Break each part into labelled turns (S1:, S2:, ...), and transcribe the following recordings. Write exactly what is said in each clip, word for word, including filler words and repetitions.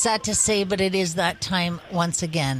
S1: sad to say, but it is that time once again.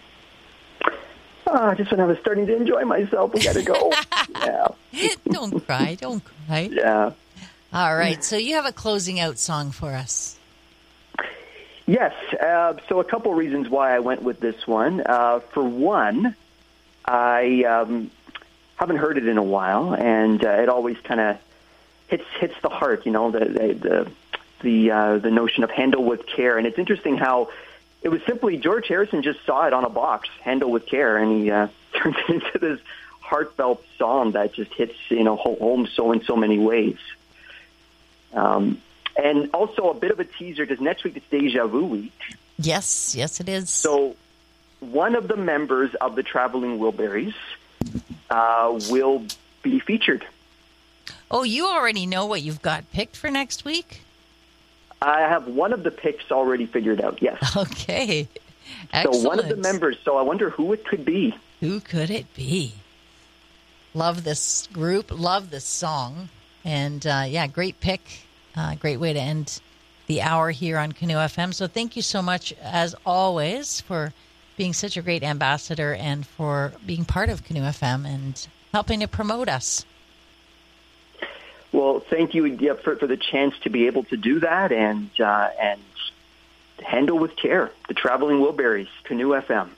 S2: Oh, just when I was starting to enjoy myself, we got to go. Yeah.
S1: Don't cry. Don't cry.
S2: Yeah.
S1: All right. So you have a closing out song for us.
S2: Yes. Uh, so a couple reasons why I went with this one. Uh, for one, I um, haven't heard it in a while, and uh, it always kind of hits hits the heart. You know, the the the the, uh, the notion of handle with care. And it's interesting how it was simply George Harrison just saw it on a box, handle with care, and he uh, turned it into this heartfelt song that just hits, you know, home so in so many ways. Um, and also a bit of a teaser, because next week it's Deja Vu Week.
S1: Yes, yes it is.
S2: So one of the members of the Traveling Wilburys uh, will be featured.
S1: Oh, you already know what you've got picked for next week?
S2: I have one of the picks already figured out, yes.
S1: Okay. Excellent.
S2: So one of the members, so I wonder who it could be.
S1: Who could it be? Love this group, love this song. And, uh, yeah, great pick. Uh, great way to end the hour here on Canoe F M. So thank you so much, as always, for being such a great ambassador and for being part of Canoe F M and helping to promote us.
S2: Well, thank you yeah, for, for the chance to be able to do that and uh, and handle with care. The Traveling Wilburys, Canoe F M.